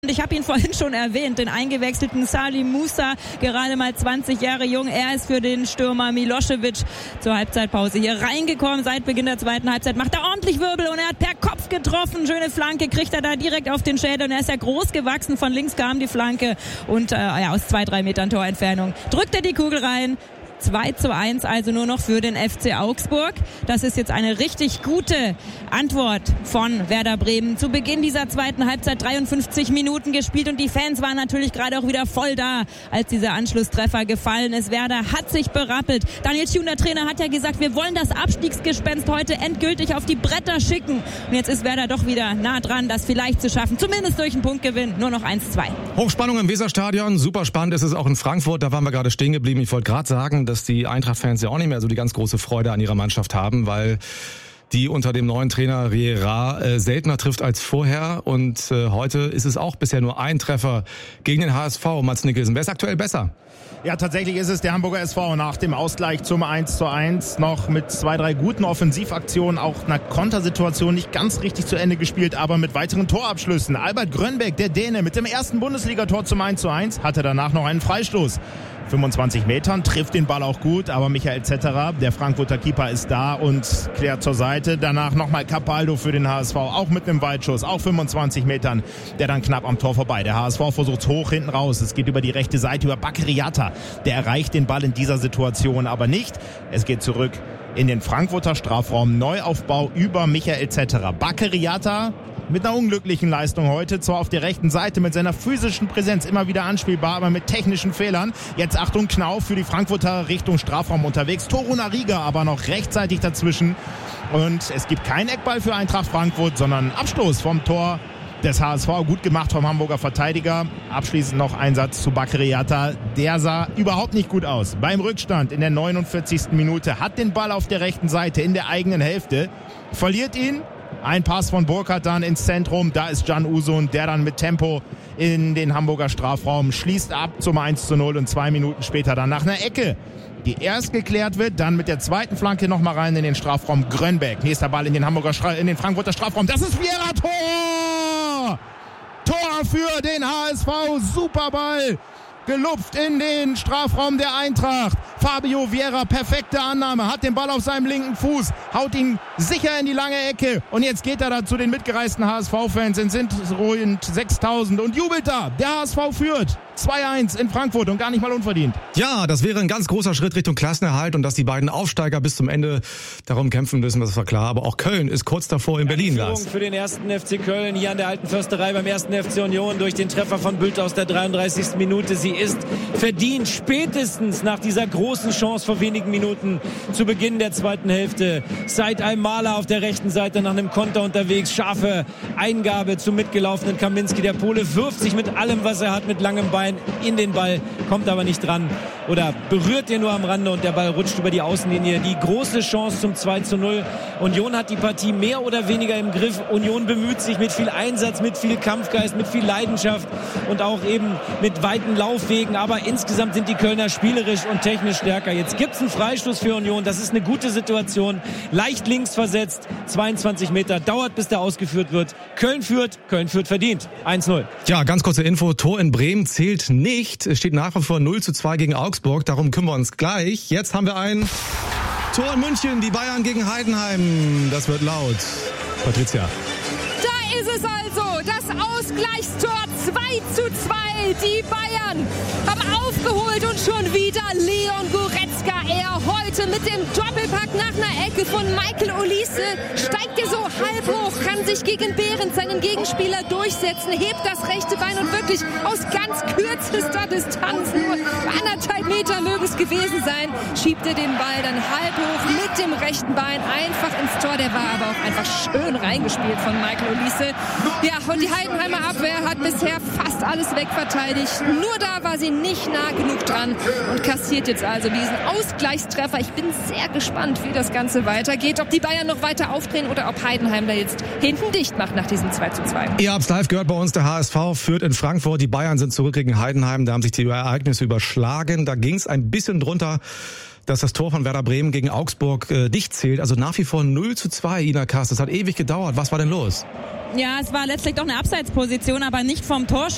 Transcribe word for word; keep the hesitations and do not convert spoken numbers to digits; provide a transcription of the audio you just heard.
Und ich habe ihn vorhin schon erwähnt, den eingewechselten Salim Musa, gerade mal zwanzig Jahre jung. Er ist für den Stürmer Milosevic zur Halbzeitpause hier reingekommen. Seit Beginn der zweiten Halbzeit macht er ordentlich Wirbel und er hat per Kopf getroffen. Schöne Flanke kriegt er da direkt auf den Schädel und er ist ja groß gewachsen. Von links kam die Flanke und äh, ja, aus zwei, drei Metern Torentfernung drückt er die Kugel rein. zwei zu eins also nur noch für den F C Augsburg. Das ist jetzt eine richtig gute Antwort von Werder Bremen. Zu Beginn dieser zweiten Halbzeit dreiundfünfzig Minuten gespielt und die Fans waren natürlich gerade auch wieder voll da, als dieser Anschlusstreffer gefallen ist. Werder hat sich berappelt. Daniel Thun, der Trainer, hat ja gesagt, wir wollen das Abstiegsgespenst heute endgültig auf die Bretter schicken. Und jetzt ist Werder doch wieder nah dran, das vielleicht zu schaffen. Zumindest durch einen Punktgewinn. Nur noch eins zwei. Hochspannung im Weserstadion. Super spannend ist es auch in Frankfurt. Da waren wir gerade stehen geblieben. Ich wollte gerade sagen, dass die Eintracht-Fans ja auch nicht mehr so die ganz große Freude an ihrer Mannschaft haben, weil die unter dem neuen Trainer Riera äh, seltener trifft als vorher. Und äh, heute ist es auch bisher nur ein Treffer gegen den H S V. Mats Nicholson, wer ist aktuell besser? Ja, tatsächlich ist es der Hamburger S V nach dem Ausgleich zum eins zu eins noch mit zwei, drei guten Offensivaktionen, auch einer Kontersituation nicht ganz richtig zu Ende gespielt, aber mit weiteren Torabschlüssen. Albert Grönbeck, der Däne, mit dem ersten Bundesligator zum eins zu eins, hatte danach noch einen Freistoß. fünfundzwanzig Metern, trifft den Ball auch gut, aber Michael Zetterer, der Frankfurter Keeper, ist da und klärt zur Seite. Danach nochmal Capaldo für den H S V, auch mit einem Weitschuss, auch fünfundzwanzig Metern, der dann knapp am Tor vorbei. Der H S V versucht hoch hinten raus, es geht über die rechte Seite, über Bakeriata. Der erreicht den Ball in dieser Situation aber nicht. Es geht zurück in den Frankfurter Strafraum, Neuaufbau über Michael Zetterer. Bakeriata mit einer unglücklichen Leistung heute, zwar auf der rechten Seite mit seiner physischen Präsenz immer wieder anspielbar, aber mit technischen Fehlern. Jetzt Achtung, Knauf für die Frankfurter Richtung Strafraum unterwegs. Torunariga aber noch rechtzeitig dazwischen. Und es gibt keinen Eckball für Eintracht Frankfurt, sondern Abstoß vom Tor des H S V. Gut gemacht vom Hamburger Verteidiger. Abschließend noch Einsatz zu Bakeriata. Der sah überhaupt nicht gut aus. Beim Rückstand in der neunundvierzigsten Minute hat den Ball auf der rechten Seite in der eigenen Hälfte. Verliert ihn. Ein Pass von Burkhardt dann ins Zentrum. Da ist Can Uzun, der dann mit Tempo in den Hamburger Strafraum schließt ab zum eins zu null und zwei Minuten später dann nach einer Ecke, die erst geklärt wird, dann mit der zweiten Flanke nochmal rein in den Strafraum Grönbeck. Nächster Ball in den Hamburger Stra- in den Frankfurter Strafraum. Das ist Vieira, Tor! Tor für den H S V. Super Ball. Gelupft in den Strafraum der Eintracht. Fabio Vieira, perfekte Annahme, hat den Ball auf seinem linken Fuß, haut ihn sicher in die lange Ecke und jetzt geht er da zu den mitgereisten H S V-Fans, es sind rund sechstausend und jubelt da. Der H S V führt zwei eins in Frankfurt und gar nicht mal unverdient. Ja, das wäre ein ganz großer Schritt Richtung Klassenerhalt und dass die beiden Aufsteiger bis zum Ende darum kämpfen müssen, das war klar. Aber auch Köln ist kurz davor in ja, Berlin. Die Führung für den ersten F C Köln hier an der Alten Försterei beim ersten F C Union durch den Treffer von Bülter aus der dreiunddreißigsten Minute. Sie ist verdient, spätestens nach dieser großen Chance vor wenigen Minuten zu Beginn der zweiten Hälfte. Said Al-Mala auf der rechten Seite nach einem Konter unterwegs. Scharfe Eingabe zum mitgelaufenen Kaminski. Der Pole wirft sich mit allem, was er hat, mit langem Bein in den Ball, kommt aber nicht dran oder berührt ihn nur am Rande und der Ball rutscht über die Außenlinie. Die große Chance zum zwei zu null. Union hat die Partie mehr oder weniger im Griff. Union bemüht sich mit viel Einsatz, mit viel Kampfgeist, mit viel Leidenschaft und auch eben mit weiten Laufwegen. Aber insgesamt sind die Kölner spielerisch und technisch stärker. Jetzt gibt es einen Freistoß für Union. Das ist eine gute Situation. Leicht links versetzt. zweiundzwanzig Meter. Dauert, bis der ausgeführt wird. Köln führt. Köln führt verdient. eins null. Ja, ganz kurze Info. Tor in Bremen zählt nicht. Es steht nach wie vor null zu zwei gegen Augsburg. Darum kümmern wir uns gleich. Jetzt haben wir ein Tor in München. Die Bayern gegen Heidenheim. Das wird laut. Patricia. Da ist es also. Das Ausgleichstor zwei zu zwei. Die Bayern haben aufgeholt und schon wieder Leon Goretzka. Er heute mit dem Doppelpack nach einer Ecke von Michael Olise steigt er so halb hoch, kann sich gegen Behrens, seinen Gegenspieler, durchsetzen, hebt das rechte Bein und wirklich aus ganz kürzester Distanz, nur anderthalb Meter mögen es gewesen sein, schiebt er den Ball dann halb hoch mit dem rechten Bein einfach ins Tor. Der war aber auch einfach schön reingespielt von Michael Olise. Ja, und die Heidenheimer Abwehr hat bisher fast alles wegverteidigt. Nur da war sie nicht nah genug dran und kassiert jetzt also diesen Ausgleichstreffer. Ich bin sehr gespannt, wie das Ganze weitergeht. Ob die Bayern noch weiter aufdrehen oder ob Heidenheim da jetzt hinten dicht macht nach diesem zwei zu zwei. Ihr habt's live gehört bei uns. Der H S V führt in Frankfurt. Die Bayern sind zurück gegen Heidenheim. Da haben sich die Ereignisse überschlagen. Da ging's ein bisschen drunter, dass das Tor von Werder Bremen gegen Augsburg äh, dicht zählt. Also nach wie vor null zu zwei, Ina Kass. Das hat ewig gedauert. Was war denn los? Ja, es war letztlich doch eine Abseitsposition, aber nicht vom Tor.